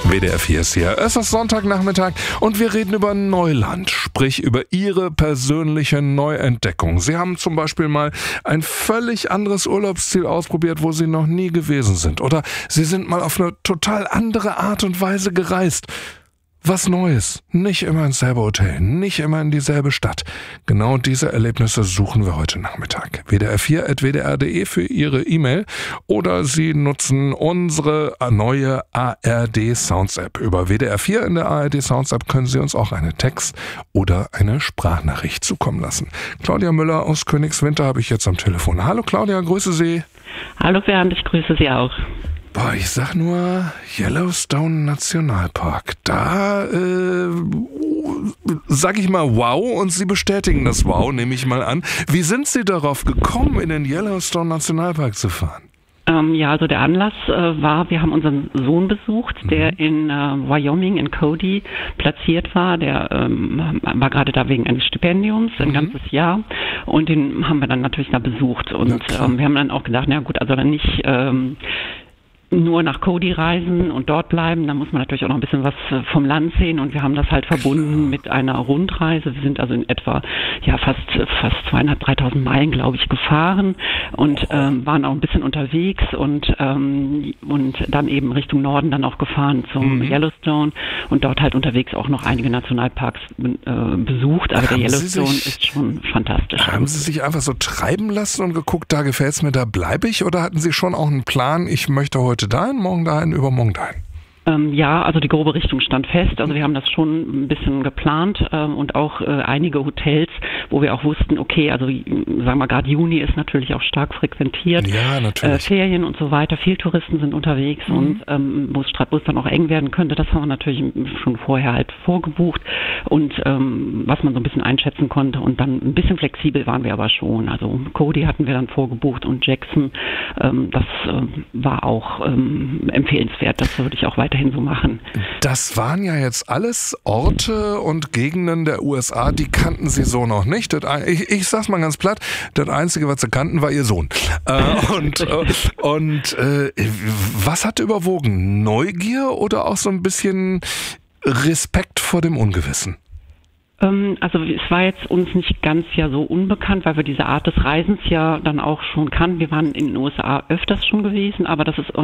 WDR 4 ist hier. Es ist Sonntagnachmittag und wir reden über Neuland, sprich über Ihre persönliche Neuentdeckung. Sie haben zum Beispiel mal ein völlig anderes Urlaubsziel ausprobiert, wo Sie noch nie gewesen sind. Oder Sie sind mal auf eine total andere Art und Weise gereist. Was Neues, nicht immer ins selbe Hotel, nicht immer in dieselbe Stadt. Genau diese Erlebnisse suchen wir heute Nachmittag. WDR4@wdr.de für Ihre E-Mail oder Sie nutzen unsere neue ARD Sounds App. Über WDR 4 in der ARD Sounds App können Sie uns auch eine Text- oder eine Sprachnachricht zukommen lassen. Claudia Müller aus Königswinter habe ich jetzt am Telefon. Hallo Claudia, grüße Sie. Hallo Bernd, ich grüße Sie auch. Boah, ich sag nur Yellowstone Nationalpark. Da sag ich mal wow und Sie bestätigen das Wow, nehme ich mal an. Wie sind Sie darauf gekommen, in den Yellowstone Nationalpark zu fahren? Also der Anlass war, wir haben unseren Sohn besucht, der in Wyoming, in Cody, platziert war. Der war gerade da wegen eines Stipendiums, ein ganzes Jahr. Und den haben wir dann natürlich da besucht. Und wir haben dann auch gedacht, na gut, also dann nicht nur nach Cody reisen und dort bleiben, da muss man natürlich auch noch ein bisschen was vom Land sehen und wir haben das halt verbunden mit einer Rundreise. Wir sind also in etwa fast 2.500, 3.000 Meilen, glaube ich, gefahren und waren auch ein bisschen unterwegs und dann eben Richtung Norden dann auch gefahren zum Yellowstone und dort halt unterwegs auch noch einige Nationalparks besucht, aber der Yellowstone ist schon fantastisch. Haben Sie sich einfach so treiben lassen und geguckt, da gefällt's mir, da bleibe ich, oder hatten Sie schon auch einen Plan, ich möchte heute dahin, morgen dahin, übermorgen dahin? Also die grobe Richtung stand fest. Also wir haben das schon ein bisschen geplant und auch einige Hotels, wo wir auch wussten, okay, also sagen wir gerade Juni ist natürlich auch stark frequentiert. Ja, natürlich. Ferien und so weiter. Viele Touristen sind unterwegs und wo es dann auch eng werden könnte, das haben wir natürlich schon vorher halt vorgebucht und was man so ein bisschen einschätzen konnte und dann ein bisschen flexibel waren wir aber schon. Also Cody hatten wir dann vorgebucht und Jackson, das war auch empfehlenswert. Das würde ich auch weiterhin so machen. Das waren ja jetzt alles Orte und Gegenden der USA, die kannten Sie so noch nicht. Ich sag's mal ganz platt, das Einzige, was Sie kannten, war Ihr Sohn. Was hat überwogen? Neugier oder auch so ein bisschen Respekt vor dem Ungewissen? Also es war jetzt uns nicht ganz so unbekannt, weil wir diese Art des Reisens ja dann auch schon kannten. Wir waren in den USA öfters schon gewesen, aber das ist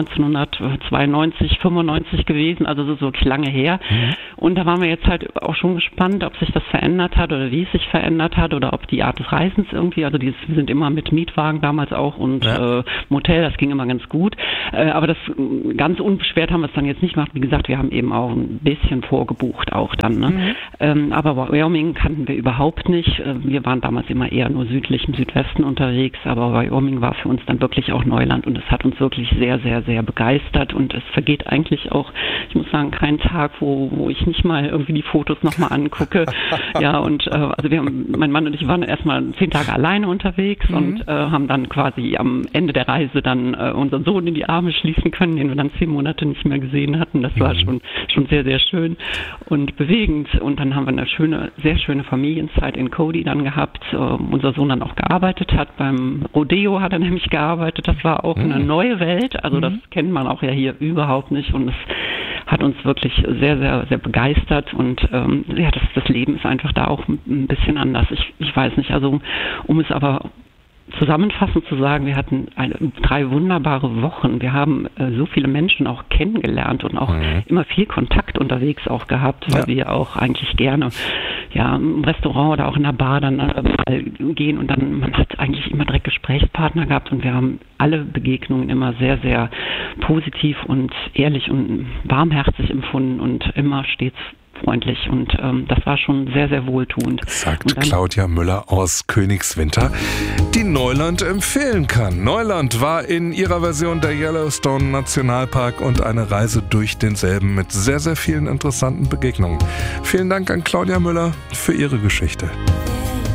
1992, 95 gewesen, also das ist wirklich lange her. Und da waren wir jetzt halt auch schon gespannt, ob sich das verändert hat oder wie es sich verändert hat oder ob die Art des Reisens irgendwie, also wir sind immer mit Mietwagen damals auch und Motel, das ging immer ganz gut. Aber das ganz unbeschwert haben wir es dann jetzt nicht gemacht. Wie gesagt, wir haben eben auch ein bisschen vorgebucht auch dann, ne? Aber Wyoming kannten wir überhaupt nicht. Wir waren damals immer eher nur südlich im Südwesten unterwegs, aber Wyoming war für uns dann wirklich auch Neuland und es hat uns wirklich sehr, sehr, sehr begeistert und es vergeht eigentlich auch, ich muss sagen, kein Tag, wo ich nicht mal irgendwie die Fotos nochmal angucke. Also mein Mann und ich waren erstmal 10 Tage alleine unterwegs und haben dann quasi am Ende der Reise dann unseren Sohn in die Arme schließen können, den wir dann 10 Monate nicht mehr gesehen hatten. Das war schon sehr, sehr schön und bewegend und dann haben wir eine sehr schöne Familienzeit in Cody dann gehabt. Unser Sohn dann auch gearbeitet hat. Beim Rodeo hat er nämlich gearbeitet. Das war auch eine neue Welt. Also das kennt man auch ja hier überhaupt nicht. Und es hat uns wirklich sehr, sehr, sehr begeistert. Und das Leben ist einfach da auch ein bisschen anders. Ich weiß nicht. Also um es aber zusammenfassend zu sagen, wir hatten 3 wunderbare Wochen. Wir haben so viele Menschen auch kennengelernt und auch immer viel Kontakt unterwegs auch gehabt, weil wir auch eigentlich gerne im Restaurant oder auch in der Bar dann gehen und dann, man hat eigentlich immer direkt Gesprächspartner gehabt und wir haben alle Begegnungen immer sehr, sehr positiv und ehrlich und warmherzig empfunden und immer stets freundlich und das war schon sehr, sehr wohltuend. Sagt Claudia Müller aus Königswinter, die Neuland empfehlen kann. Neuland war in ihrer Version der Yellowstone Nationalpark und eine Reise durch denselben mit sehr, sehr vielen interessanten Begegnungen. Vielen Dank an Claudia Müller für ihre Geschichte.